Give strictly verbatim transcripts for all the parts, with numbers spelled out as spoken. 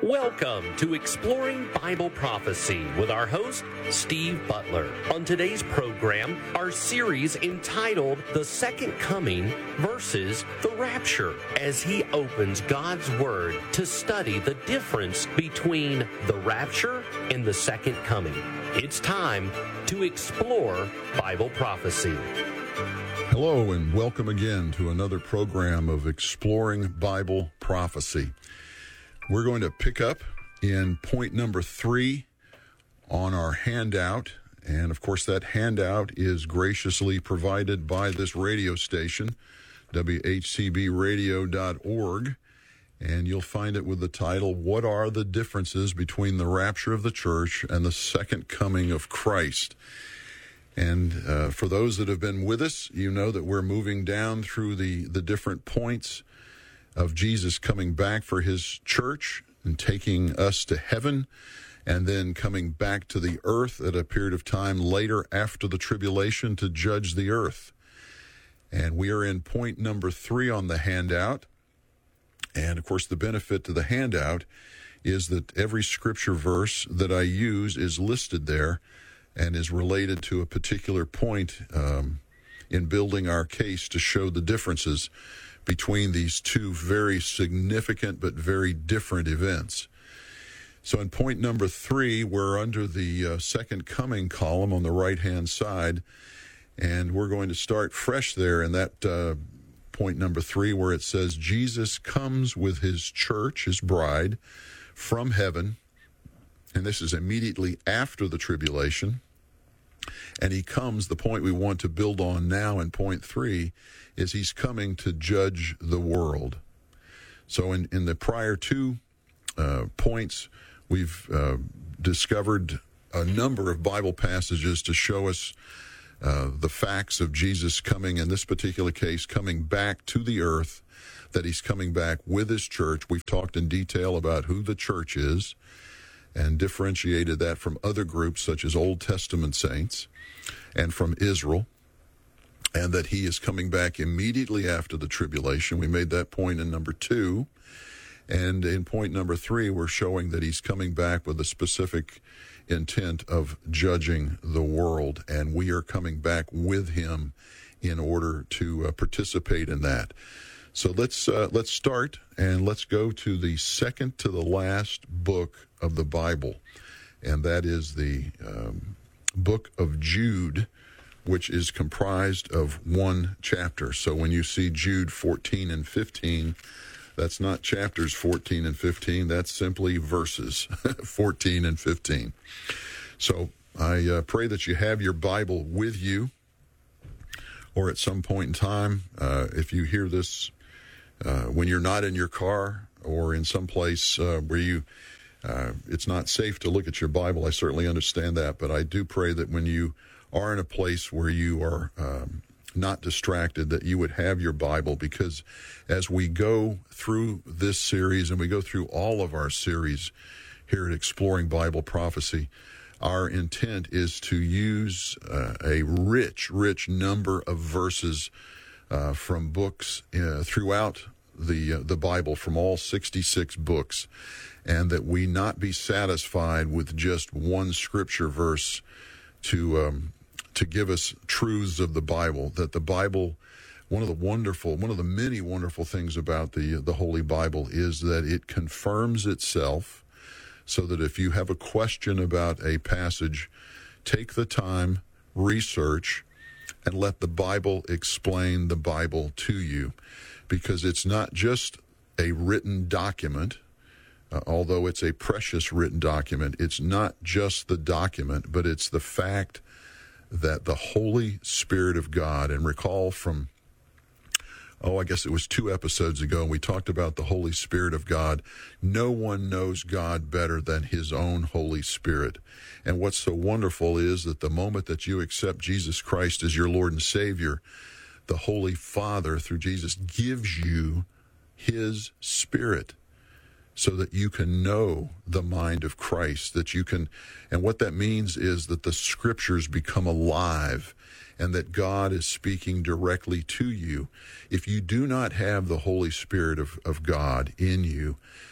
Welcome to Exploring Bible Prophecy with our host, Steve Butler. On today's program, our series entitled The Second Coming versus the Rapture, as he opens God's Word to study the difference between the rapture and the second coming. It's time to explore Bible prophecy. Hello and welcome again to another program of Exploring Bible Prophecy. We're going to pick up in point number three on our handout. And of course, that handout is graciously provided by this radio station, W H C B radio dot org. And you'll find it with the title, What Are the Differences Between the Rapture of the Church and the Second Coming of Christ? And uh, for those that have been with us, you know that we're moving down through the, the different points of Jesus coming back for his church and taking us to heaven, and then coming back to the earth at a period of time later after the tribulation to judge the earth. And we are in point number three on the handout. And of course, the benefit to the handout is that every scripture verse that I use is listed there and is related to a particular point um, in building our case to show the differences between these two very significant but very different events. So in point number three, we're under the uh, second coming column on the right-hand side, and we're going to start fresh there in that uh, point number three, where it says, Jesus comes with his church, his bride, from heaven, and this is immediately after the tribulation. And he comes, the point we want to build on now in point three, is he's coming to judge the world. So in, in the prior two uh, points, we've uh, discovered a number of Bible passages to show us uh, the facts of Jesus coming, in this particular case, coming back to the earth, that he's coming back with his church. We've talked in detail about who the church is and differentiated that from other groups such as Old Testament saints and from Israel, and that he is coming back immediately after the tribulation. We made that point in number two. And in point number three, we're showing that he's coming back with a specific intent of judging the world, and we are coming back with him in order to uh, participate in that. So let's uh, let's start, and let's go to the second to the last book of the Bible, and that is the um, book of Jude, which is comprised of one chapter. So when you see Jude fourteen and fifteen, that's not chapters fourteen and fifteen, that's simply verses fourteen and fifteen. So I uh, pray that you have your Bible with you, or at some point in time, uh, if you hear this uh, when you're not in your car or in some place uh, where you uh, it's not safe to look at your Bible. I certainly understand that, but I do pray that when you are in a place where you are um, not distracted, that you would have your Bible, because as we go through this series and we go through all of our series here at Exploring Bible Prophecy, our intent is to use uh, a rich, rich number of verses uh, from books uh, throughout the uh, the Bible, from all sixty-six books, and that we not be satisfied with just one scripture verse to um, to give us truths of the Bible. That the Bible, one of the wonderful, one of the many wonderful things about the the Holy Bible is that it confirms itself, so that if you have a question about a passage, take the time, research, and let the Bible explain the Bible to you, because it's not just a written document. Uh, although it's a precious written document, it's not just the document, but it's the fact that the Holy Spirit of God, and recall from, oh, I guess it was two episodes ago, and we talked about the Holy Spirit of God. No one knows God better than his own Holy Spirit. And what's so wonderful is that the moment that you accept Jesus Christ as your Lord and Savior, the Holy Father, through Jesus, gives you his Spirit, so that you can know the mind of Christ, that you can, and what that means is that the scriptures become alive and that God is speaking directly to you. If you do not have the Holy Spirit of, of God in you,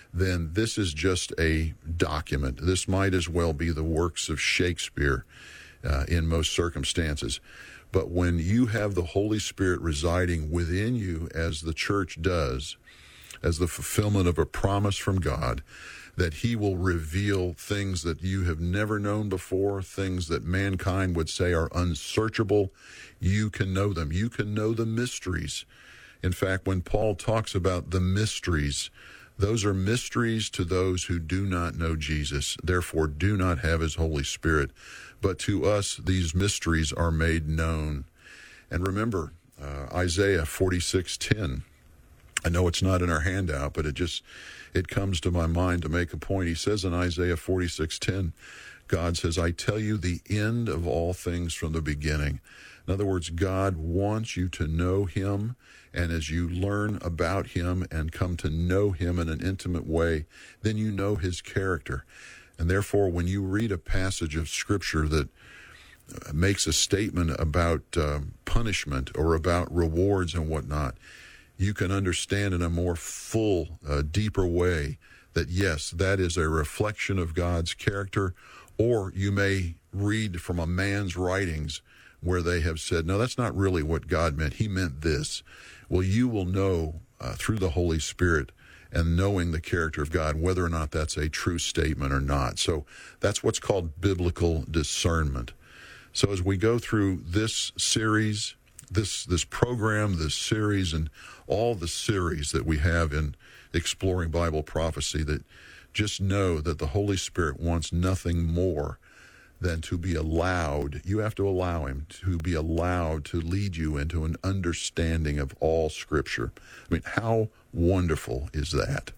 then this is just a document. This might as well be the works of Shakespeare uh, in most circumstances. But when you have the Holy Spirit residing within you, as the church does, as the fulfillment of a promise from God, that he will reveal things that you have never known before, things that mankind would say are unsearchable, you can know them. You can know the mysteries. In fact, when Paul talks about the mysteries, those are mysteries to those who do not know Jesus, therefore do not have his Holy Spirit. But to us, these mysteries are made known. And remember, uh, Isaiah forty-six ten. I know it's not in our handout, but it just, it comes to my mind to make a point. He says in Isaiah forty-six ten, God says, I tell you the end of all things from the beginning. In other words, God wants you to know him, and as you learn about him and come to know him in an intimate way, then you know his character. And therefore, when you read a passage of Scripture that makes a statement about uh, punishment or about rewards and whatnot, you can understand in a more full, uh, deeper way that, yes, that is a reflection of God's character. Or you may read from a man's writings where they have said, no, that's not really what God meant. He meant this. Well, you will know uh, through the Holy Spirit and knowing the character of God whether or not that's a true statement or not. So that's what's called biblical discernment. So as we go through this series, this this program, this series, and all the series that we have in Exploring Bible Prophecy, that just know that the Holy Spirit wants nothing more than to be allowed, you have to allow him to be allowed to lead you into an understanding of all Scripture. I mean, how wonderful is that?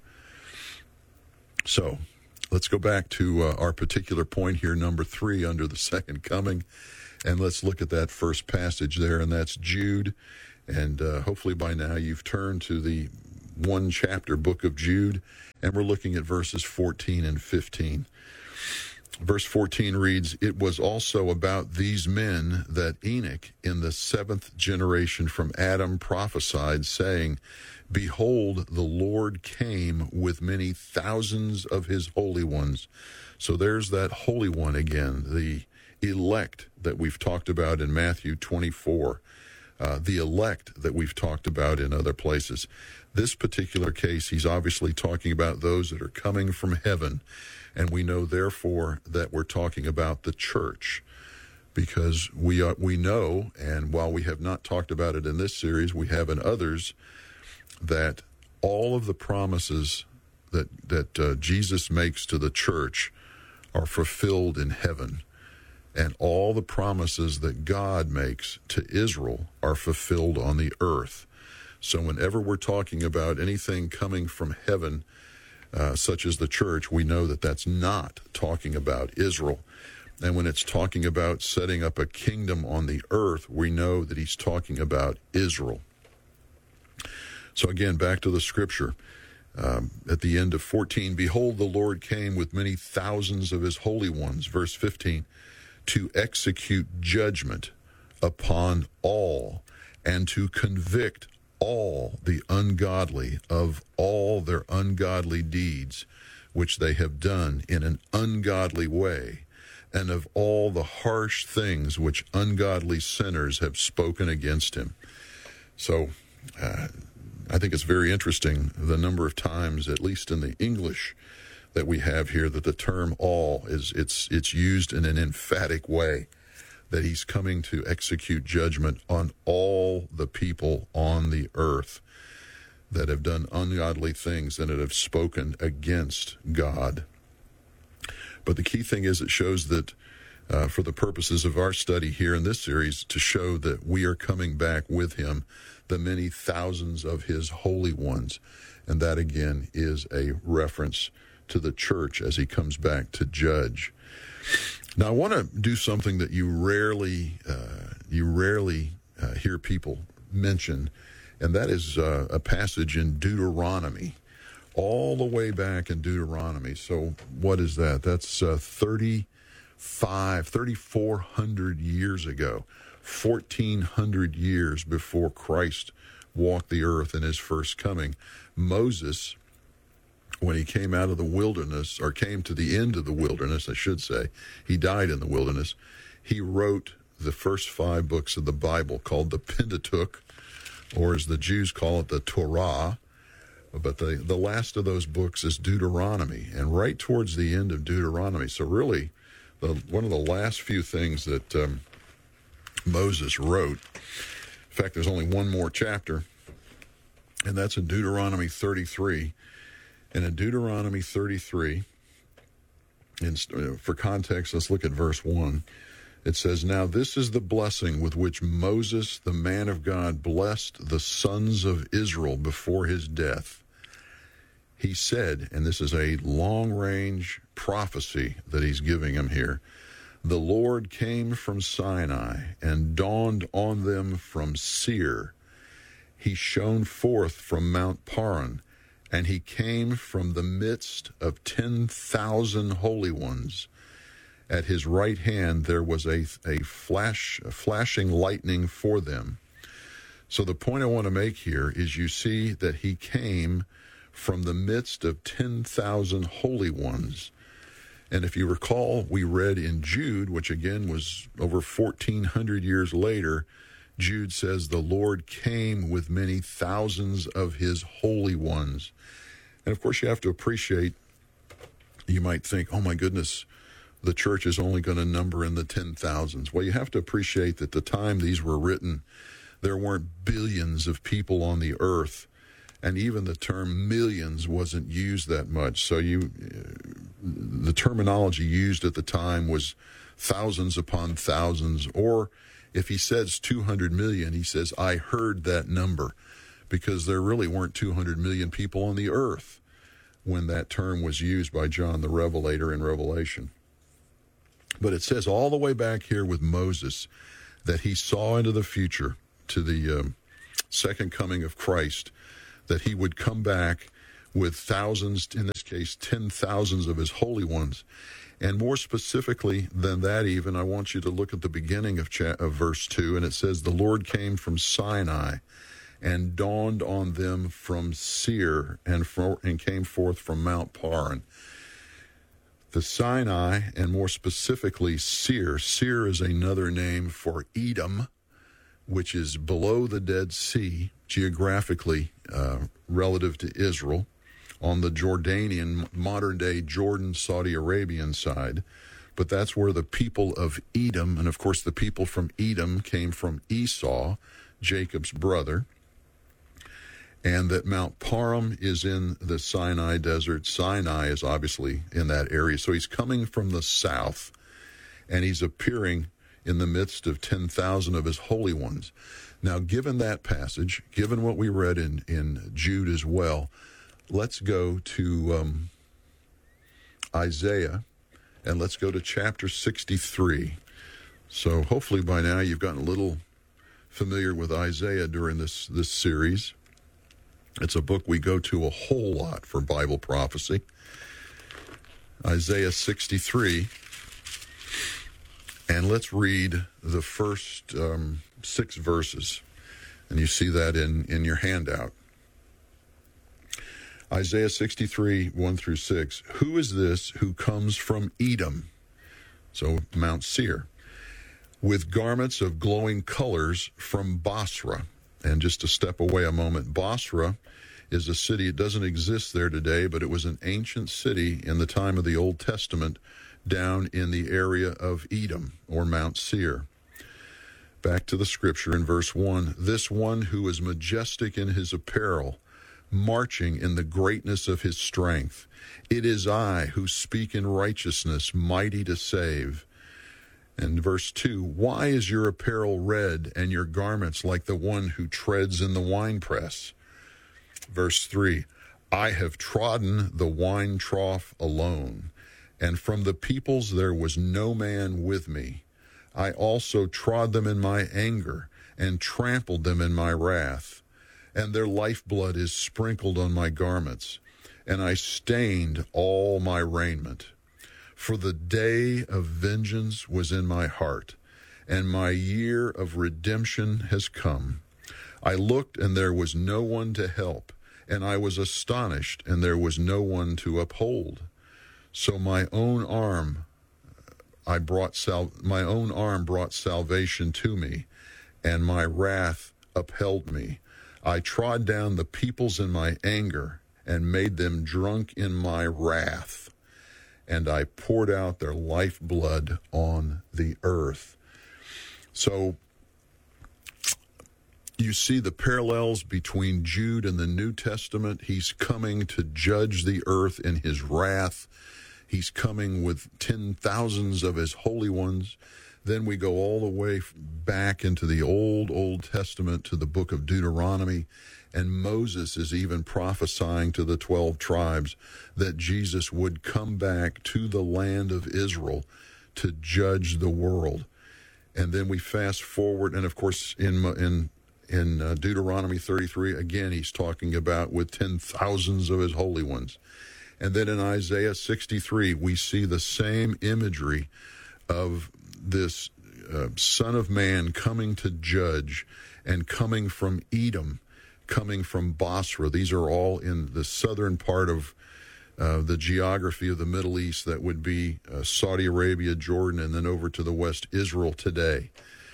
So let's go back to uh, our particular point here, number three, under the second coming, and let's look at that first passage there, and that's Jude. And uh, hopefully by now you've turned to the one chapter book of Jude, and we're looking at verses fourteen and fifteen. Verse fourteen reads, It was also about these men that Enoch in the seventh generation from Adam prophesied, saying, Behold, the Lord came with many thousands of his holy ones. So there's that holy one again, the elect that we've talked about in Matthew twenty-four, uh, the elect that we've talked about in other places. This particular case, he's obviously talking about those that are coming from heaven. And we know, therefore, that we're talking about the church, because we are, we know, and while we have not talked about it in this series, we have in others, that all of the promises that that uh, Jesus makes to the church are fulfilled in heaven, and all the promises that God makes to Israel are fulfilled on the earth. So whenever we're talking about anything coming from heaven, Uh, such as the church, we know that that's not talking about Israel. And when it's talking about setting up a kingdom on the earth, we know that he's talking about Israel. So again, back to the Scripture. Um, at the end of fourteen, Behold, the Lord came with many thousands of his holy ones, verse fifteen, to execute judgment upon all and to convict all the ungodly of all their ungodly deeds, which they have done in an ungodly way, and of all the harsh things which ungodly sinners have spoken against him. So uh, I think it's very interesting the number of times, at least in the English that we have here, that the term all is it's it's used in an emphatic way, that he's coming to execute judgment on all the people on the earth that have done ungodly things and that have spoken against God. But the key thing is, it shows that uh, for the purposes of our study here in this series, to show that we are coming back with him, the many thousands of his holy ones. And that, again, is a reference to the church as he comes back to judge. Now, I want to do something that you rarely, uh, you rarely uh, hear people mention, and that is uh, a passage in Deuteronomy, all the way back in Deuteronomy. So what is that? That's uh, thirty-five, thirty-four hundred years ago, fourteen hundred years before Christ walked the earth in his first coming. Moses when he came out of the wilderness, or came to the end of the wilderness, I should say, he died in the wilderness, he wrote the first five books of the Bible, called the Pentateuch, or as the Jews call it, the Torah. But the, the last of those books is Deuteronomy, and right towards the end of Deuteronomy. So really, the, one of the last few things that um, Moses wrote, in fact, there's only one more chapter, and that's in Deuteronomy thirty-three. And in Deuteronomy thirty-three, in, for context, let's look at verse one. It says, "Now this is the blessing with which Moses, the man of God, blessed the sons of Israel before his death. He said," and this is a long-range prophecy that he's giving him here, "The Lord came from Sinai and dawned on them from Seir. He shone forth from Mount Paran, and he came from the midst of ten thousand holy ones. At his right hand there was a, a flash, a flashing lightning for them." So the point I want to make here is you see that he came from the midst of ten thousand holy ones. And if you recall, we read in Jude, which again was over fourteen hundred years later, Jude says, "The Lord came with many thousands of his holy ones." And of course you have to appreciate, you might think, oh my goodness, the church is only going to number in the ten thousands. Well, you have to appreciate that the time these were written, there weren't billions of people on the earth, and even the term millions wasn't used that much. So you, the terminology used at the time was thousands upon thousands, or if he says two hundred million, he says, "I heard that number," because there really weren't two hundred million people on the earth when that term was used by John the Revelator in Revelation. But it says all the way back here with Moses that he saw into the future, to the um, second coming of Christ, that he would come back with thousands, in this case, ten thousands of his holy ones. And more specifically than that even, I want you to look at the beginning of, cha- of verse two, and it says, "The Lord came from Sinai and dawned on them from Seir and, for, and came forth from Mount Paran." The Sinai, and more specifically Seir. Seir is another name for Edom, which is below the Dead Sea, geographically uh, relative to Israel, on the Jordanian, modern-day Jordan, Saudi Arabian side. But that's where the people of Edom, and of course the people from Edom came from Esau, Jacob's brother, and that Mount Paran is in the Sinai desert. Sinai is obviously in that area. So he's coming from the south, and he's appearing in the midst of ten thousand of his holy ones. Now, given that passage, given what we read in, in Jude as well, let's go to um, Isaiah, and let's go to chapter sixty-three. So hopefully by now you've gotten a little familiar with Isaiah during this, this series. It's a book we go to a whole lot for Bible prophecy. Isaiah sixty-three. And let's read the first um, six verses. And you see that in, in your handout. Isaiah sixty-three, one through six. "Who is this who comes from Edom?" So Mount Seir. "With garments of glowing colors from Basra." And just to step away a moment, Basra is a city, it doesn't exist there today, but it was an ancient city in the time of the Old Testament down in the area of Edom, or Mount Seir. Back to the scripture in verse one. "This one who is majestic in his apparel, marching in the greatness of his strength. It is I who speak in righteousness, mighty to save." And verse two, "Why is your apparel red and your garments like the one who treads in the winepress?" Verse three, "I have trodden the wine trough alone, and from the peoples there was no man with me. I also trod them in my anger and trampled them in my wrath, and their lifeblood is sprinkled on my garments, and I stained all my raiment. For the day of vengeance was in my heart, and my year of redemption has come. I looked, and there was no one to help, and I was astonished, and there was no one to uphold. So my own arm, I brought sal- my own arm brought salvation to me, and my wrath upheld me. I trod down the peoples in my anger, and made them drunk in my wrath, and I poured out their lifeblood on the earth. So you see the parallels between Jude and the New Testament. He's coming to judge the earth in his wrath. He's coming with ten thousands of his holy ones. Then we go all the way back into the old, Old Testament to the book of Deuteronomy. And Moses is even prophesying to the twelve tribes that Jesus would come back to the land of Israel to judge the world. And then we fast forward, and of course in in in uh, Deuteronomy thirty-three, again, he's talking about with ten thousands of his holy ones. And then in Isaiah sixty-three, we see the same imagery of this uh, Son of Man coming to judge, and coming from Edom, coming from Basra. These are all in the southern part of uh, the geography of the Middle East. That would be uh, Saudi Arabia, Jordan, and then over to the west, Israel today.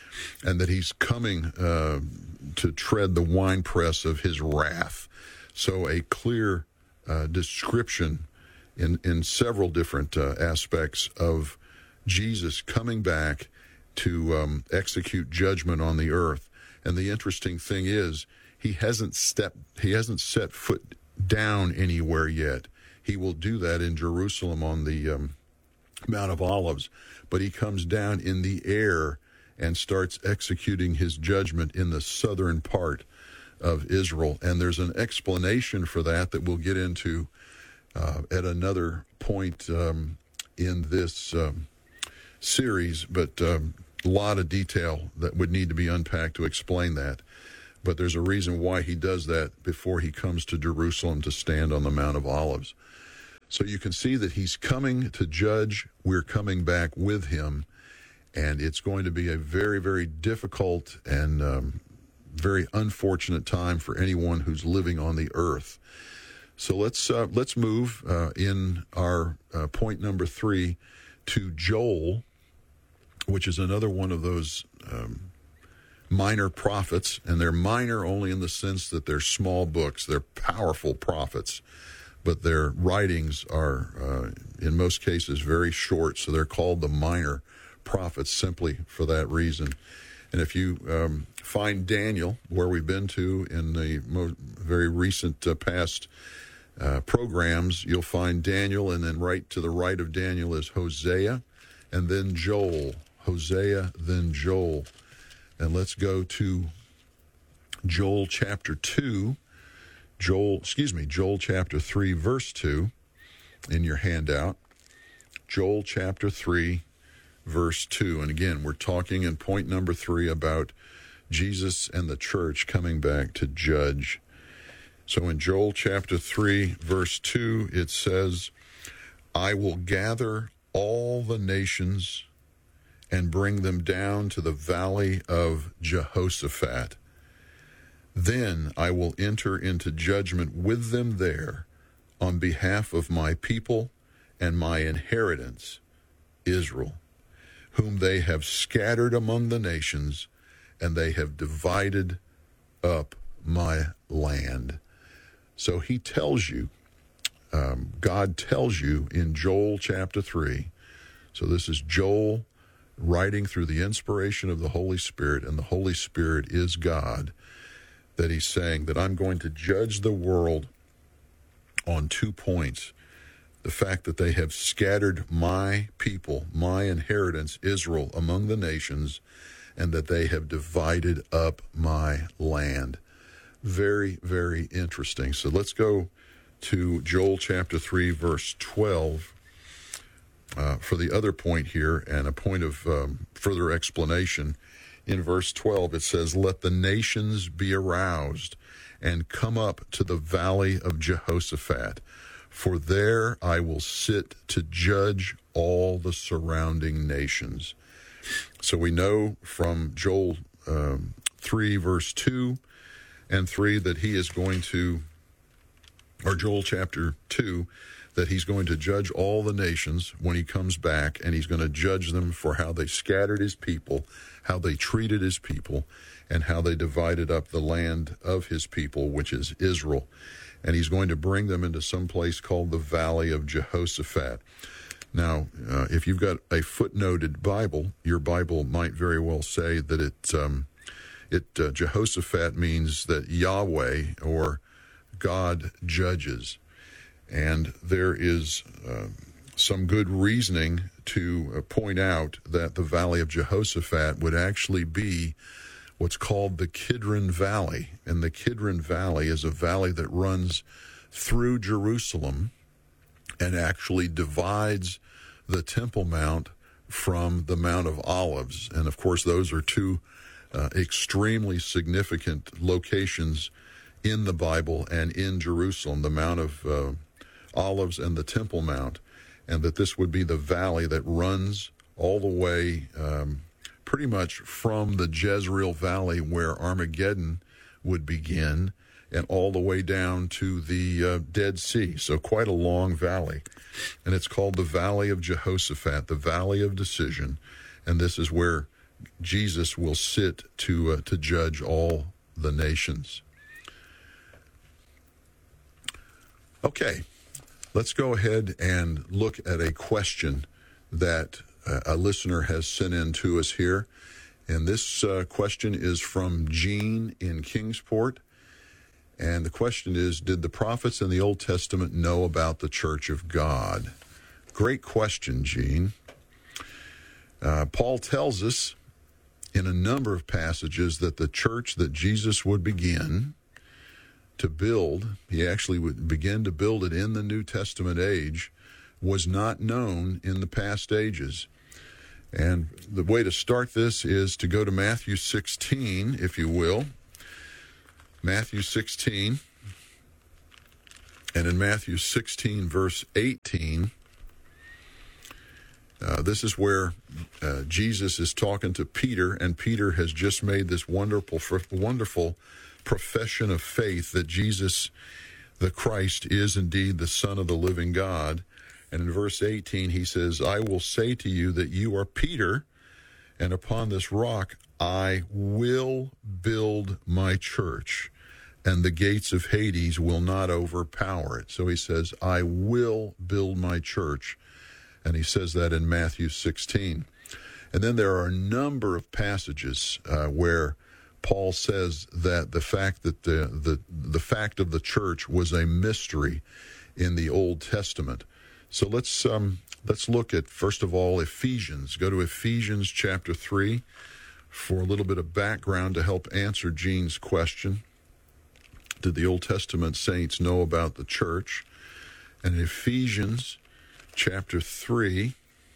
And that he's coming uh, to tread the winepress of his wrath. So a clear uh, description in, in several different uh, aspects of Jesus coming back to um, execute judgment on the earth. And the interesting thing is, he hasn't stepped, he hasn't set foot down anywhere yet. He will do that in Jerusalem on the um, Mount of Olives, but he comes down in the air and starts executing his judgment in the southern part of Israel. And there's an explanation for that that we'll get into uh, at another point um, in this um, series, but um, a lot of detail that would need to be unpacked to explain that. But there's a reason why he does that before he comes to Jerusalem to stand on the Mount of Olives. So you can see that he's coming to judge. We're coming back with him. And it's going to be a very, very difficult and um, very unfortunate time for anyone who's living on the earth. So let's uh, let's move uh, in our uh, point number three to Joel, which is another one of those um, minor prophets. And they're minor only in the sense that they're small books. They're powerful prophets, but their writings are, uh, in most cases, very short. So they're called the minor prophets simply for that reason. And if you um, find Daniel, where we've been to in the mo- very recent uh, past uh, programs, you'll find Daniel, and then right to the right of Daniel is Hosea, and then Joel. Hosea, then Joel. And let's go to Joel chapter two. Joel, excuse me, Joel chapter three, verse two in your handout. Joel chapter three, verse two. And again, we're talking in point number three about Jesus and the church coming back to judge. So in Joel chapter three, verse two, it says, I will gather all the nations and bring them down to the valley of Jehoshaphat. Then I will enter into judgment with them there on behalf of my people and my inheritance, Israel, whom they have scattered among the nations, and they have divided up my land. So he tells you, um, God tells you in Joel chapter three, so this is Joel writing through the inspiration of the Holy Spirit, and the Holy Spirit is God, that he's saying that I'm going to judge the world on two points. The fact that they have scattered my people, my inheritance, Israel, among the nations, and that they have divided up my land. Very, very interesting. So let's go to Joel chapter three, verse twelve, uh, for the other point here, and a point of um, further explanation. In verse twelve, it says, let the nations be aroused and come up to the valley of Jehoshaphat, for there I will sit to judge all the surrounding nations. So we know from Joel um, three, verse two and three, that he is going to or Joel chapter two, that he's going to judge all the nations when he comes back, and he's going to judge them for how they scattered his people, how they treated his people, and how they divided up the land of his people, which is Israel. And he's going to bring them into some place called the Valley of Jehoshaphat. Now, uh, if you've got a footnoted Bible, your Bible might very well say that it, um, it uh, Jehoshaphat means that Yahweh or God judges. And there is uh, some good reasoning to uh, point out that the Valley of Jehoshaphat would actually be what's called the Kidron Valley. And the Kidron Valley is a valley that runs through Jerusalem and actually divides the Temple Mount from the Mount of Olives. And of course, those are two uh, extremely significant locations in the Bible and in Jerusalem, the Mount of uh, Olives and the Temple Mount, and that this would be the valley that runs all the way um, pretty much from the Jezreel Valley where Armageddon would begin and all the way down to the uh, Dead Sea. So quite a long valley. And it's called the Valley of Jehoshaphat, the Valley of Decision. And this is where Jesus will sit to uh, to judge all the nations. Okay, let's go ahead and look at a question that uh, a listener has sent in to us here. And this uh, question is from Gene in Kingsport. And the question is, did the prophets in the Old Testament know about the Church of God? Great question, Gene. Uh, Paul tells us in a number of passages that the church that Jesus would begin to build, he actually would begin to build it in the New Testament age, was not known in the past ages. And the way to start this is to go to Matthew sixteen, if you will. Matthew sixteen, and in Matthew sixteen, verse eighteen, uh, this is where uh, Jesus is talking to Peter, and Peter has just made this wonderful, wonderful profession of faith that Jesus, the Christ, is indeed the Son of the living God. And in verse eighteen, he says, I will say to you that you are Peter, and upon this rock I will build my church, and the gates of Hades will not overpower it. So he says, I will build my church. And he says that in Matthew sixteen. And then there are a number of passages uh, where Paul says that the fact that the, the, the fact of the church was a mystery in the Old Testament. So let's um, let's look at, first of all, Ephesians. Go to Ephesians chapter three for a little bit of background to help answer Gene's question. Did the Old Testament saints know about the church? And in Ephesians chapter three,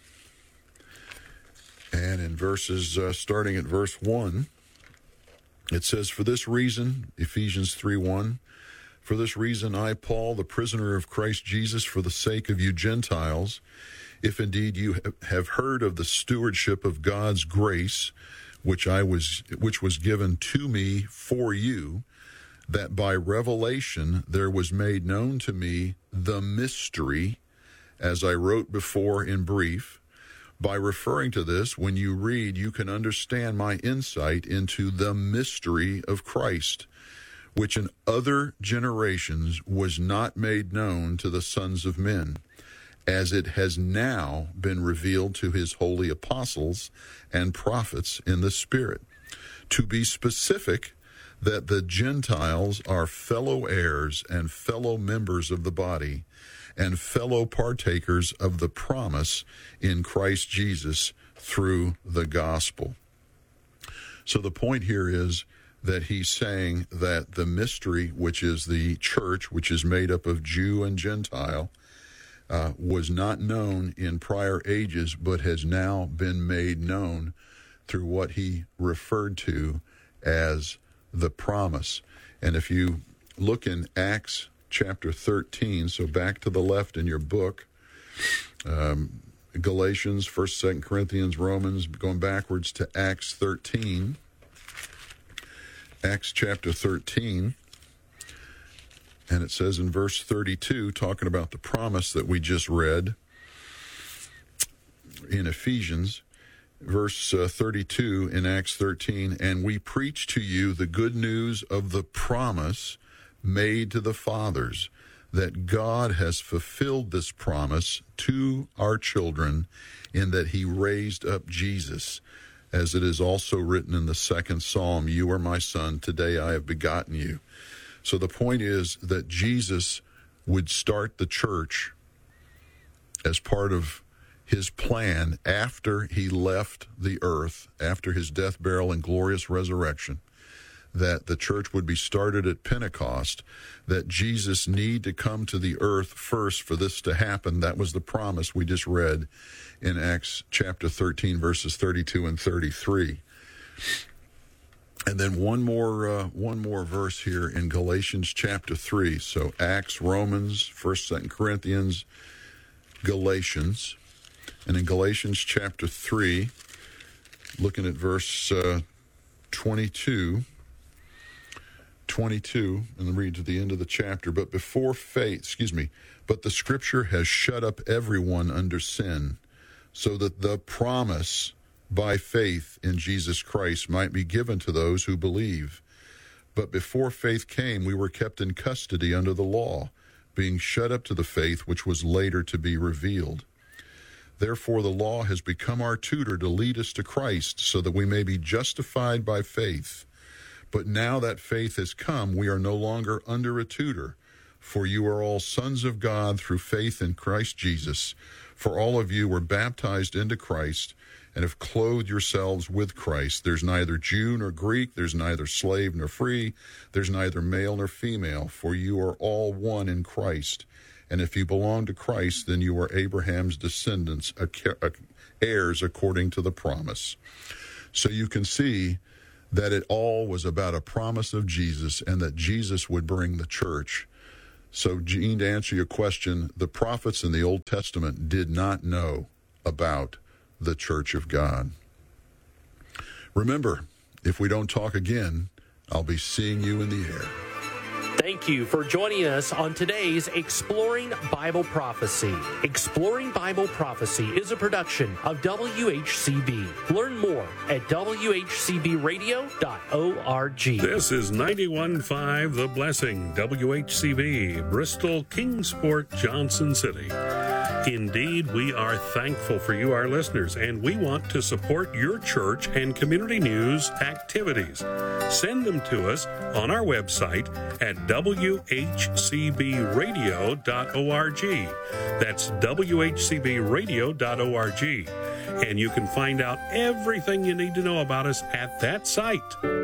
and in verses, uh, starting at verse one, it says, for this reason, Ephesians three one, for this reason I, Paul, the prisoner of Christ Jesus, for the sake of you Gentiles, if indeed you have heard of the stewardship of God's grace, which I was, which was given to me for you, that by revelation there was made known to me the mystery, as I wrote before in brief. By referring to this, when you read, you can understand my insight into the mystery of Christ, which in other generations was not made known to the sons of men, as it has now been revealed to his holy apostles and prophets in the Spirit. To be specific, that the Gentiles are fellow heirs and fellow members of the body, and fellow partakers of the promise in Christ Jesus through the gospel. So the point here is that he's saying that the mystery, which is the church, which is made up of Jew and Gentile, uh, was not known in prior ages, but has now been made known through what he referred to as the promise. And if you look in Acts chapter thirteen, so back to the left in your book, um, Galatians, First, Second Corinthians, Romans, going backwards to Acts thirteen, Acts chapter thirteen, And it says in verse thirty-two, talking about the promise that we just read in Ephesians, verse uh, thirty-two in Acts thirteen, and we preach to you the good news of the promise made to the fathers, that God has fulfilled this promise to our children in that he raised up Jesus, as it is also written in the second Psalm, you are my son, today I have begotten you. So the point is that Jesus would start the church as part of his plan after he left the earth, after his death, burial, and glorious resurrection, that the church would be started at Pentecost, that Jesus need to come to the earth first for this to happen. That was the promise we just read in Acts chapter thirteen, verses thirty-two and thirty-three. And then one more uh, one more verse here in Galatians chapter three. So Acts, Romans, First, Second Corinthians, Galatians. And in Galatians chapter three, looking at verse uh, twenty-two, twenty-two, and read to the end of the chapter. But before faith, excuse me, but the scripture has shut up everyone under sin, so that the promise by faith in Jesus Christ might be given to those who believe. But before faith came, we were kept in custody under the law, being shut up to the faith which was later to be revealed. Therefore, the law has become our tutor to lead us to Christ, so that we may be justified by faith. But now that faith has come, we are no longer under a tutor, for you are all sons of God through faith in Christ Jesus. For all of you were baptized into Christ and have clothed yourselves with Christ. There's neither Jew nor Greek, there's neither slave nor free, there's neither male nor female, for you are all one in Christ. And if you belong to Christ, then you are Abraham's descendants, heirs according to the promise. So you can see that it all was about a promise of Jesus, and that Jesus would bring the church. So, Gene, to answer your question, the prophets in the Old Testament did not know about the church of God. Remember, if we don't talk again, I'll be seeing you in the air. Thank you for joining us on today's Exploring Bible Prophecy. Exploring Bible Prophecy is a production of W H C B. Learn more at W H C B radio dot org. This is ninety-one point five The Blessing, W H C B, Bristol, Kingsport, Johnson City. Indeed, we are thankful for you, our listeners, and we want to support your church and community news activities. Send them to us on our website at W H C B radio dot org. That's W H C B radio dot org. And you can find out everything you need to know about us at that site.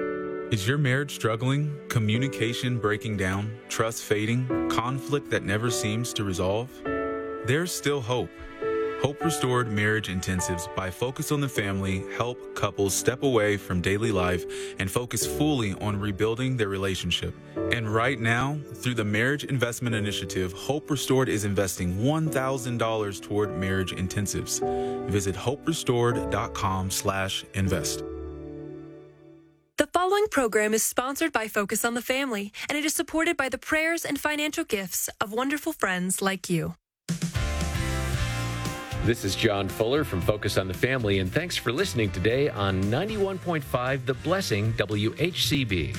Is your marriage struggling? Communication breaking down? Trust fading? Conflict that never seems to resolve? There's still hope. Hope Restored Marriage Intensives by Focus on the Family help couples step away from daily life and focus fully on rebuilding their relationship. And right now, through the Marriage Investment Initiative, Hope Restored is investing one thousand dollars toward marriage intensives. Visit hope restored dot com slash invest. The following program is sponsored by Focus on the Family, and it is supported by the prayers and financial gifts of wonderful friends like you. This is John Fuller from Focus on the Family, and thanks for listening today on ninety-one point five The Blessing, W H C B.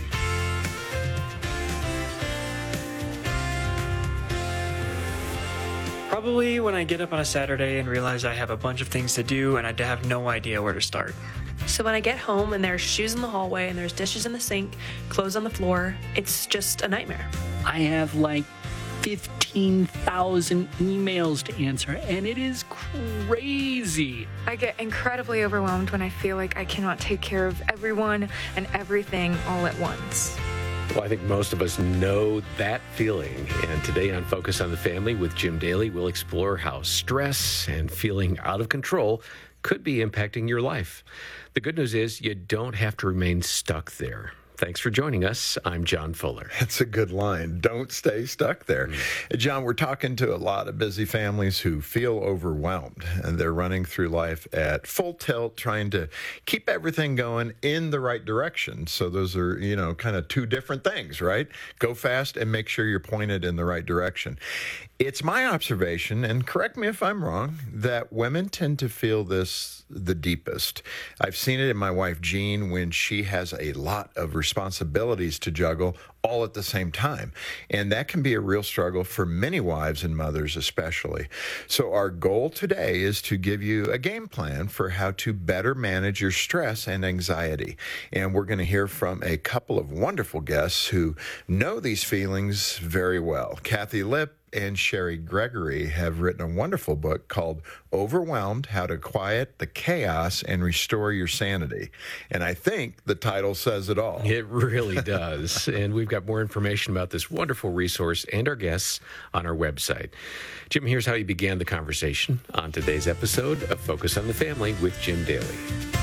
Probably when I get up on a Saturday and realize I have a bunch of things to do and I have no idea where to start. So when I get home and there's shoes in the hallway and there's dishes in the sink, clothes on the floor, it's just a nightmare. I have like fifteen thousand emails to answer, and it is crazy. I get incredibly overwhelmed when I feel like I cannot take care of everyone and everything all at once. Well, I think most of us know that feeling. And today on Focus on the Family with Jim Daly, we'll explore how stress and feeling out of control could be impacting your life. The good news is you don't have to remain stuck there. Thanks for joining us. I'm John Fuller. That's a good line. Don't stay stuck there. Mm-hmm. John, we're talking to a lot of busy families who feel overwhelmed, and they're running through life at full tilt, trying to keep everything going in the right direction. So those are, you know, kind of two different things, right? Go fast and make sure you're pointed in the right direction. It's my observation, and correct me if I'm wrong, that women tend to feel this the deepest. I've seen it in my wife, Jean, when she has a lot of responsibilities to juggle all at the same time. And that can be a real struggle for many wives and mothers especially. So our goal today is to give you a game plan for how to better manage your stress and anxiety. And we're going to hear from a couple of wonderful guests who know these feelings very well. Kathy Lipp and Sherry Gregory have written a wonderful book called Overwhelmed: How to Quiet the Chaos and Restore Your Sanity. And I think the title says it all. It really does. And we've got more information about this wonderful resource and our guests on our website. Jim, here's how you began the conversation on today's episode of Focus on the Family with Jim Daly.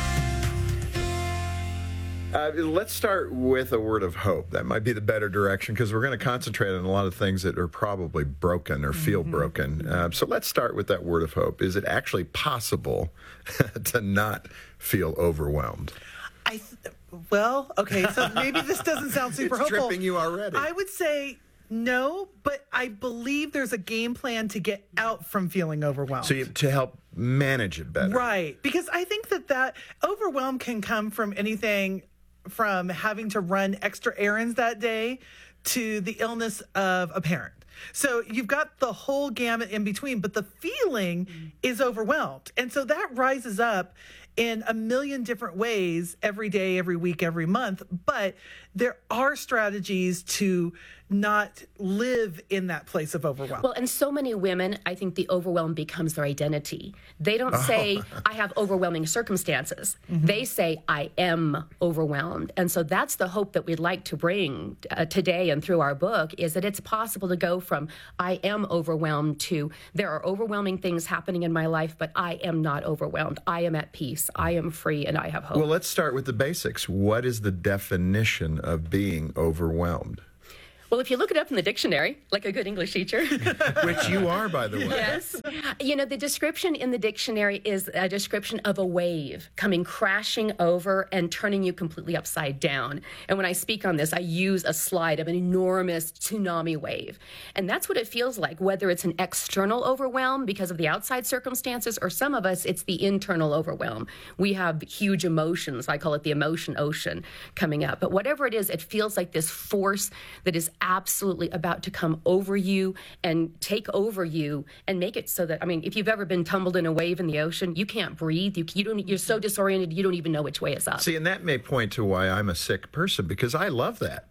Uh, let's start with a word of hope. That might be the better direction, because we're going to concentrate on a lot of things that are probably broken or feel mm-hmm. broken. Uh, so let's start with that word of hope. Is it actually possible to not feel overwhelmed? I th- well, okay, so maybe this doesn't sound super it's hopeful. It's tripping you already. I would say no, but I believe there's a game plan to get out from feeling overwhelmed. So you, to help manage it better. Right, because I think that that overwhelm can come from anything from having to run extra errands that day to the illness of a parent. So you've got the whole gamut in between, but the feeling mm. is overwhelmed. And so that rises up in a million different ways every day, every week, every month. But there are strategies to not live in that place of overwhelm. Well, and so many women, I think the overwhelm becomes their identity. They don't say, I have overwhelming circumstances. Mm-hmm. They say, I am overwhelmed. And so that's the hope that we'd like to bring uh, today and through our book, is that it's possible to go from I am overwhelmed to there are overwhelming things happening in my life, but I am not overwhelmed. I am at peace. I am free, and I have hope. Well, let's start with the basics. What is the definition of being overwhelmed? Well, if you look it up in the dictionary, like a good English teacher. Which you are, by the way. Yes. You know, the description in the dictionary is a description of a wave coming crashing over and turning you completely upside down. And when I speak on this, I use a slide of an enormous tsunami wave. And that's what it feels like, whether it's an external overwhelm because of the outside circumstances, or some of us, it's the internal overwhelm. We have huge emotions. I call it the emotion ocean coming up. But whatever it is, it feels like this force that is absolutely about to come over you and take over you and make it so that, I mean, if you've ever been tumbled in a wave in the ocean, you can't breathe. You, you don't, you're so disoriented, you don't even know which way is up. See, and that may point to why I'm a sick person, because I love that.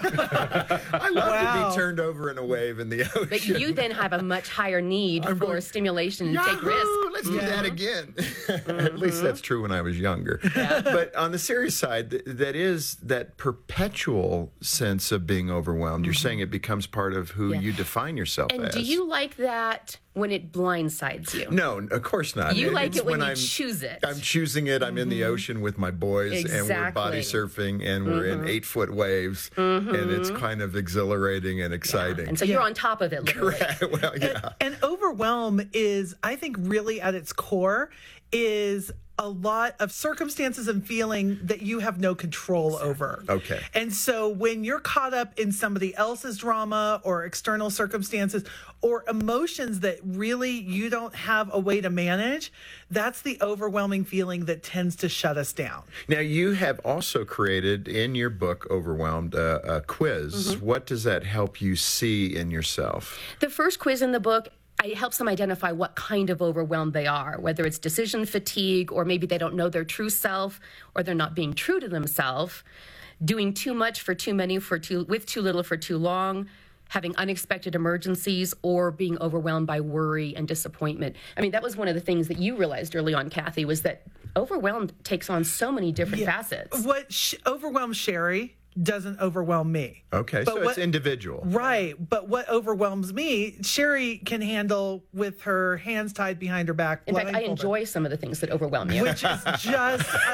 I love wow. to be turned over in a wave in the ocean. But you then have a much higher need I'm for going, stimulation and Yahoo! Take risks. Let's yeah. do that again. Mm-hmm. At least that's true when I was younger. Yeah. But on the serious side, that is that perpetual sense of being overwhelmed. Mm-hmm. You're saying it becomes part of who yeah. you define yourself and as. And do you like that when it blindsides you? No, of course not. You it, like it when, when you I'm, choose it. I'm choosing it. I'm mm-hmm. in the ocean with my boys, exactly. and we're body surfing, and we're mm-hmm. in eight-foot waves, mm-hmm. and it's kind of exhilarating and exciting. Yeah. And so yeah. you're on top of it, literally. Well, yeah. And, and overwhelm is, I think, really at its core, is a lot of circumstances and feeling that you have no control over. Okay. And so when you're caught up in somebody else's drama or external circumstances or emotions that really you don't have a way to manage, that's the overwhelming feeling that tends to shut us down. Now, you have also created in your book, Overwhelmed, uh, a quiz. Mm-hmm. What does that help you see in yourself? The first quiz in the book, it helps them identify what kind of overwhelmed they are, whether it's decision fatigue, or maybe they don't know their true self, or they're not being true to themselves, doing too much for too many, for too with too little for too long, having unexpected emergencies, or being overwhelmed by worry and disappointment. I mean, that was one of the things that you realized early on, Kathy, was that overwhelmed takes on so many different yeah. facets. What sh- overwhelms Sherry doesn't overwhelm me. Okay, but so what, it's individual. Right, but what overwhelms me, Sherry can handle with her hands tied behind her back. In fact, I enjoy some of the things that overwhelm you. Which is just... Uh,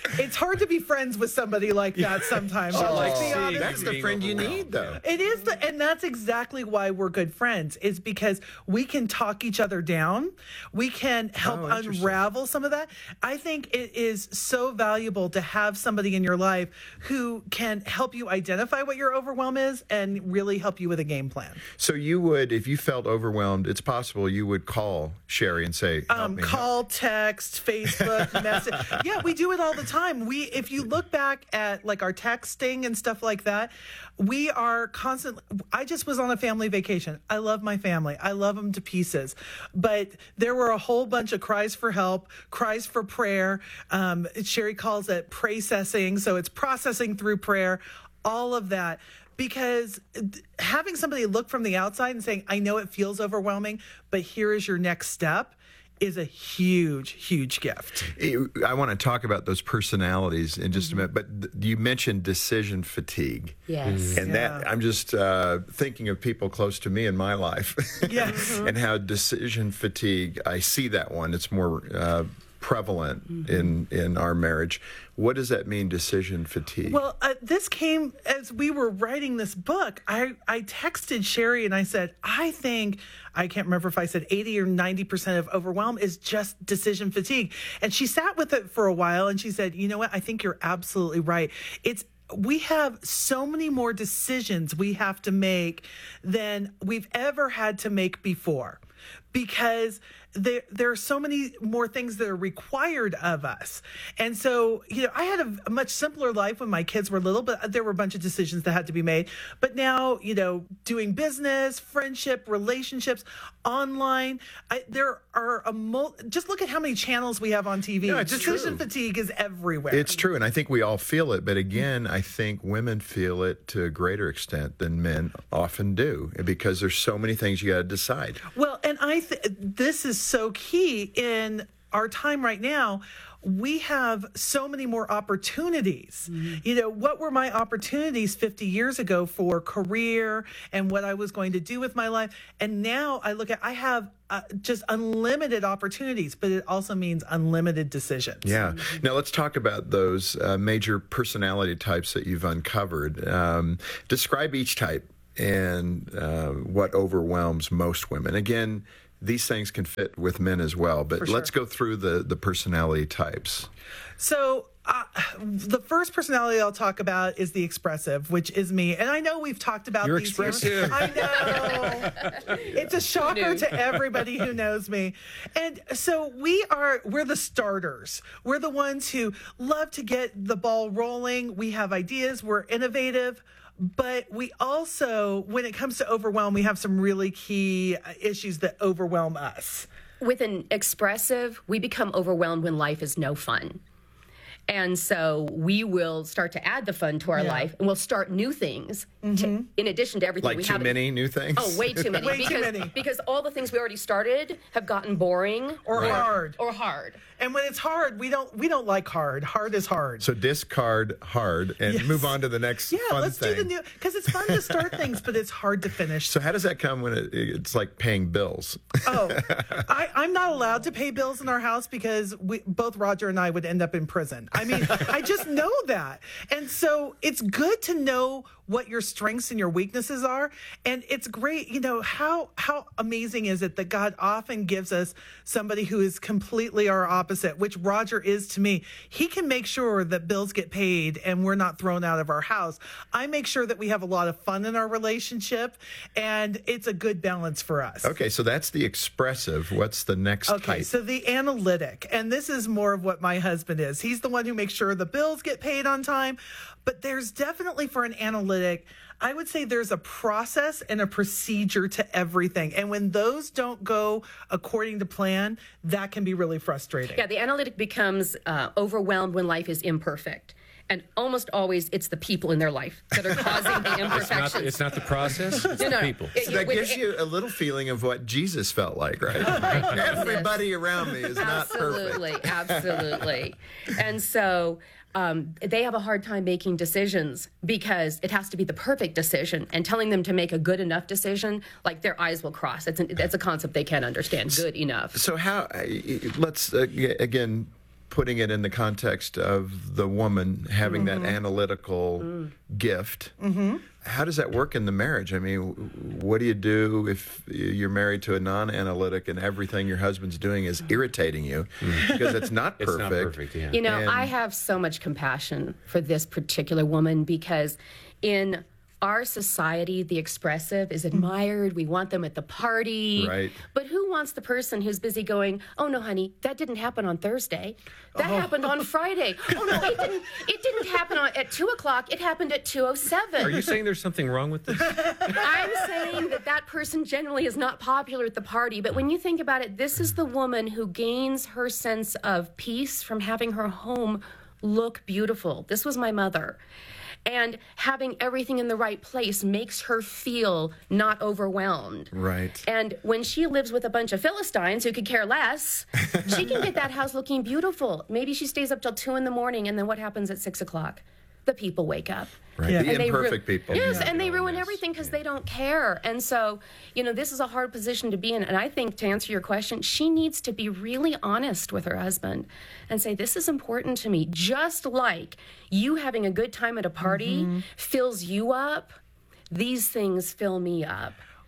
it's hard to be friends with somebody like that sometimes. Oh, Let's be honest. that's the friend you need, though. It is, the, and that's exactly why we're good friends, is because we can talk each other down. We can help Oh, unravel some of that. I think it is so valuable to have somebody in your life who can help you identify what your overwhelm is and really help you with a game plan. So you would, if you felt overwhelmed, it's possible you would call Sherry and say, help Um, me. call, text, Facebook, message. Yeah, we do it all the time. We, if you look back at like our texting and stuff like that, we are constantly. I just was on a family vacation. I love my family. I love them to pieces. But there were a whole bunch of cries for help, cries for prayer. Um, Sherry calls it processing, so it's processing through prayer. All of that. Because having somebody look from the outside and saying, I know it feels overwhelming, but here is your next step, is a huge, huge gift. I want to talk about those personalities in just a minute, but th- you mentioned decision fatigue. Yes. And Yeah. that, I'm just uh, thinking of people close to me in my life. Yes. And how decision fatigue, I see that one. It's more uh, prevalent Mm-hmm. in, in our marriage. What does that mean, decision fatigue? Well, uh, this came as we were writing this book. I, I texted Sherry and I said, I think, I can't remember if I said eighty or ninety percent of overwhelm is just decision fatigue. And she sat with it for a while and she said, you know what? I think you're absolutely right. It's we have so many more decisions we have to make than we've ever had to make before, because there there are so many more things that are required of us. And so, you know, I had a, a much simpler life when my kids were little, but there were a bunch of decisions that had to be made. But now, you know, doing business, friendship, relationships, online, I, there are a mul- just look at how many channels we have on T V. No, it's Decision true. fatigue is everywhere. It's true, and I think we all feel it. But again, I think women feel it to a greater extent than men often do, because there's so many things you got to decide. Well, and I th- this is so key in our time right now. We have so many more opportunities. Mm-hmm. You know, what were my opportunities fifty years ago for career and what I was going to do with my life? And now I look at, I have uh, just unlimited opportunities, but it also means unlimited decisions. Yeah. Now let's talk about those uh, major personality types that you've uncovered. Um, describe each type and uh, what overwhelms most women. Again, these things can fit with men as well, but For sure. let's go through the, the personality types. So uh, the first personality I'll talk about is the expressive, which is me. And I know we've talked about You're these expressive. Here. I know. It's a shocker to everybody who knows me. And so we are, we're the starters. We're the ones who love to get the ball rolling. We have ideas. We're innovative. But we also, when it comes to overwhelm, we have some really key issues that overwhelm us. With an expressive, we become overwhelmed when life is no fun. And so we will start to add the fun to our Yeah. life, and we'll start new things Mm-hmm. to, in addition to everything Like we too have. many new things? Oh, way too many. Way too because, many. because all the things we already started have gotten boring Or Right. hard. or hard. And when it's hard, we don't we don't like hard. Hard is hard. So discard hard and Yes. move on to the next Yeah, fun let's thing. do the new, because it's fun to start things, but it's hard to finish. So how does that come when it, it's like paying bills? Oh, I, I'm not allowed to pay bills in our house because we, both Roger and I would end up in prison. I mean, I just know that. And so it's good to know what your strengths and your weaknesses are. And it's great, you know, how how amazing is it that God often gives us somebody who is completely our opposite, which Roger is to me. He can make sure that bills get paid and we're not thrown out of our house. I make sure that we have a lot of fun in our relationship, and it's a good balance for us. Okay, so that's the expressive. What's the next Okay, type? so the analytic, and this is more of what my husband is. He's the one who makes sure the bills get paid on time. But there's definitely, for an analytic, I would say there's a process and a procedure to everything. And when those don't go according to plan, that can be really frustrating. Yeah, the analytic becomes uh, overwhelmed when life is imperfect. And almost always it's the people in their life that are causing the It's not, imperfections. it's not the process, it's No, the no. people. It- So that with- gives you a little feeling of what Jesus felt like, right? Everybody around me is not perfect. Absolutely, absolutely. And so um, they have a hard time making decisions because it has to be the perfect decision. And telling them to make a good enough decision, like their eyes will cross. That's, an, that's a concept they can't understand. Good enough. So how? uh, Let's uh, again putting it in the context of the woman having Mm-hmm. that analytical Mm. gift. Mm-hmm. How does that work in the marriage? I mean, what do you do if you're married to a non-analytic and everything your husband's doing is irritating you because it's not perfect? It's not perfect, yeah. You know, And- I have so much compassion for this particular woman because in our society, the expressive is admired. We want them at the party. Right. But who wants the person who's busy going, oh, no, honey, that didn't happen on Thursday. That happened on Friday. Oh, no, it didn't, it didn't happen on, at two o'clock. It happened at two oh seven. Are you saying there's something wrong with this? I'm saying that that person generally is not popular at the party. But when you think about it, this is the woman who gains her sense of peace from having her home look beautiful. This was my mother. And having everything in the right place makes her feel not overwhelmed. Right. And when she lives with a bunch of Philistines who could care less, she can get that house looking beautiful. Maybe she stays up till two in the morning, and then what happens at six o'clock? The people wake up. Right. Yeah. The And they ru- imperfect people. Yes, Yeah. and they ruin everything because they don't care. And so, you know, this is a hard position to be in. And I think to answer your question, she needs to be really honest with her husband and say, this is important to me. Just like you having a good time at a party Mm-hmm. fills you up, these things fill me up.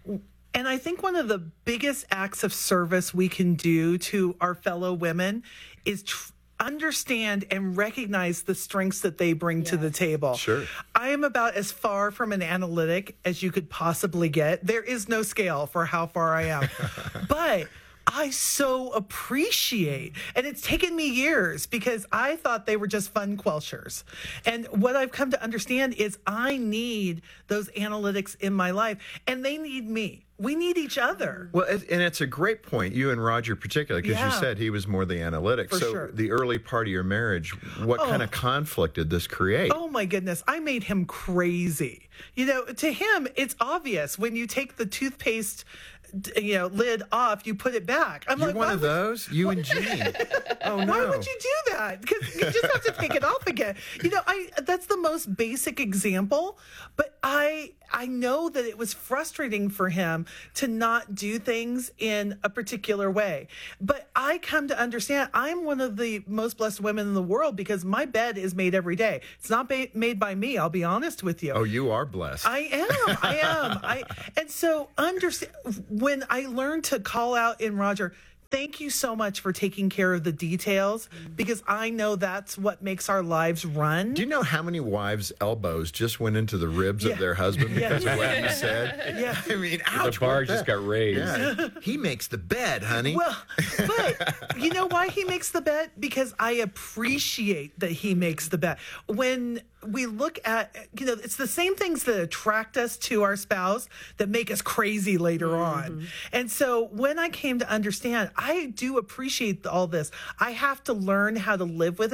And I think one of the biggest acts of service we can do to our fellow women is tr- understand and recognize the strengths that they bring to the table. Sure. I am about as far from an analytic as you could possibly get. There is no scale for how far I am. But I so appreciate, and it's taken me years because I thought they were just fun quelchers. And what I've come to understand is I need those analytics in my life, and they need me. We need each other. Well, it, and it's a great point, you and Roger particularly, because Yeah. you said he was more the analytic. For so sure. the early part of your marriage, what Oh. kind of conflict did this create? Oh my goodness, I made him crazy. You know, to him, it's obvious when you take the toothpaste, d- you know, lid off, you put it back. I'm You're like, one why of would- those? You and Gene. Oh, no. Why would you do that? Because you just have to take it off again. You know, I that's the most basic example, but I I know that it was frustrating for him to not do things in a particular way. But I come to understand I'm one of the most blessed women in the world because my bed is made every day. It's not ba- made by me, I'll be honest with you. Oh, you are blessed. I am. I am. I and so understand when I learned to call out in Roger, thank you so much for taking care of the details because I know that's what makes our lives run. Do you know how many wives' elbows just went into the ribs Yeah. of their husband Yeah. because of what you said? Yeah. I mean, ouch. The bar what just the- got raised. Yeah. He makes the bed, honey. Well, but you know why he makes the bet? Because I appreciate that he makes the bet. When we look at, you know, it's the same things that attract us to our spouse that make us crazy later on. And so when I came to understand, I do appreciate all this. I have to learn how to live with it.